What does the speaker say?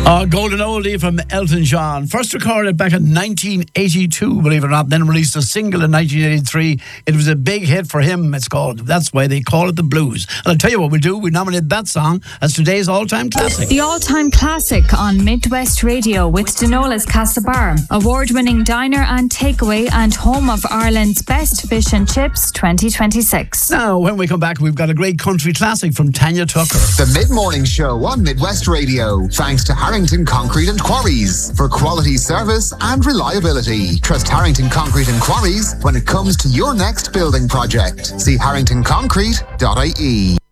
Golden Oldie from Elton John. First recorded back in 1982, believe it or not, then released a single in 1983. It was a big hit for him, it's called. That's why they call it the blues. And I'll tell you what we'll do. We nominate that song as today's all-time classic. The all-time classic on Midwest Radio with Denola's Castlebar, award-winning diner and takeaway and home of Ireland's best fish and chips 2026. Now, when we come back, we've got a great country classic from Tanya Tucker. The Mid-Morning Show on Midwest Radio, thanks to Harrington Concrete and Quarries for quality service and reliability. Trust Harrington Concrete and Quarries when it comes to your next building project. See harringtonconcrete.ie.